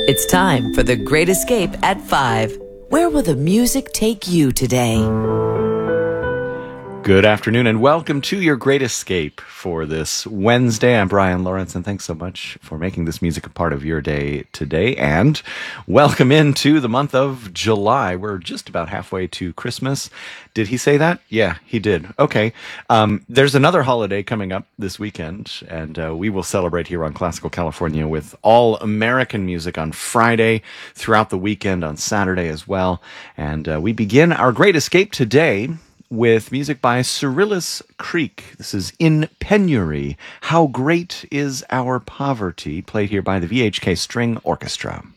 It's time for The Great Escape at 5. Where will the music take you today? Good afternoon and welcome to your Great Escape for this Wednesday. I'm Brian Lawrence and thanks so much for making this music a part of your day today. And welcome into the month of July. We're just about halfway to Christmas. Did he say that? Yeah, he did. Okay. There's another holiday coming up this weekend and we will celebrate here on Classical California with all American music on Friday, throughout the weekend on Saturday as well. And we begin our Great Escape today with music by Cyrillus Creek. This is In Penury, How Great Is Our Poverty, played here by the VHK String Orchestra.